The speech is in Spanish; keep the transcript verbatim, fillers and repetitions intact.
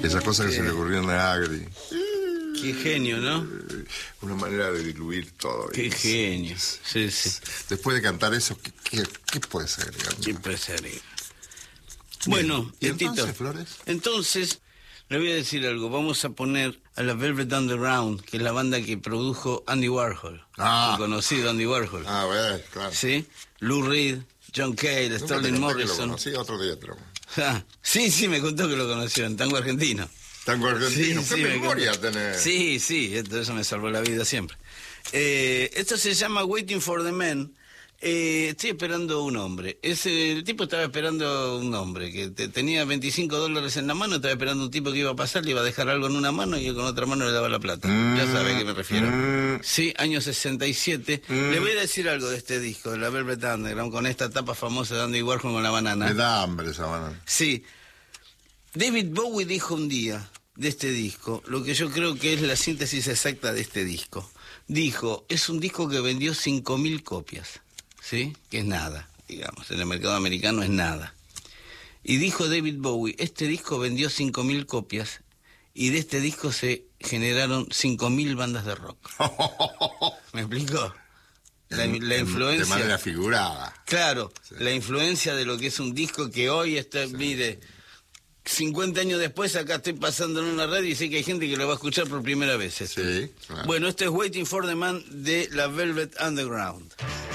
Esa cosa que se le ocurrió a Negri. Qué genio, ¿no? Una manera de diluir todo. Qué eso. genio. Sí, sí. Después de cantar eso, ¿qué, qué, qué puede ser? ¿Qué puede ser? Bueno, ¿y Tito, entonces, Flores? Entonces, le voy a decir algo. Vamos a poner a la Velvet Underground, que es la banda que produjo Andy Warhol. Ah. El conocido Andy Warhol. Ah, bueno, claro. ¿Sí? Lou Reed, John Cale, Nunca Sterling te conté que lo Morrison. conocí, otro día, pero... Ah, sí, sí, me contó que lo conoció en tango argentino. Tango argentino, Sí, ¿qué sí, me memoria contó. tenés? Sí, sí, esto, eso me salvó la vida siempre. Eh, esto se llama Waiting for the Man. Eh, estoy esperando un hombre. Ese, el tipo estaba esperando un hombre que te, tenía veinticinco dólares en la mano, estaba esperando un tipo que iba a pasar, le iba a dejar algo en una mano y con otra mano le daba la plata. Mm, Ya sabe a qué me refiero. Mm, Sí, año sesenta y siete. Mm. Le voy a decir algo de este disco, de la Velvet Underground, con esta tapa famosa de Andy Warhol con la banana. me da hambre esa banana. Sí. David Bowie dijo un día de este disco, lo que yo creo que es la síntesis exacta de este disco. Dijo, es un disco que vendió cinco mil copias, ¿sí? Que es nada, digamos, en el mercado americano es nada. Y dijo David Bowie, este disco vendió cinco mil copias y de este disco se generaron cinco mil bandas de rock. ¿Me explico? La, En- la en- influencia... De manera figurada. Claro, Sí. la influencia de lo que es un disco que hoy está, sí. Mire, cincuenta años después acá estoy pasando en una radio y sé que hay gente que lo va a escuchar por primera vez. Esto. Sí, claro. Bueno, esto es Waiting for the Man de la Velvet Underground.